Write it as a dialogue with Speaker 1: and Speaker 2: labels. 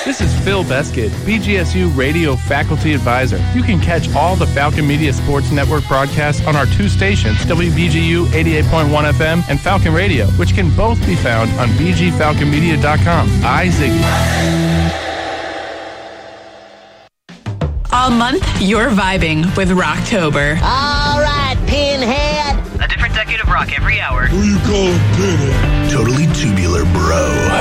Speaker 1: This is Phil Beskid, BGSU Radio Faculty Advisor. You can catch all the Falcon Media Sports Network broadcasts on our two stations, WBGU 88.1 FM and Falcon Radio, which can both be found on bgfalconmedia.com.
Speaker 2: All month, you're vibing with Rocktober.
Speaker 3: All right, Pinhead.
Speaker 4: A different decade of rock every hour.
Speaker 5: Who you calling Pinhead?
Speaker 6: Totally Tubular, bro.